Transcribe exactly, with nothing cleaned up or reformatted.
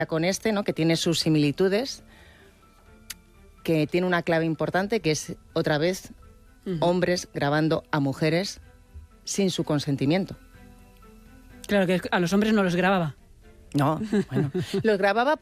con este, ¿no? Que tiene sus similitudes, que tiene una clave importante, que es, otra vez, uh-huh. hombres grabando a mujeres sin su consentimiento. Claro, que a los hombres no los grababa. No, bueno, los grababa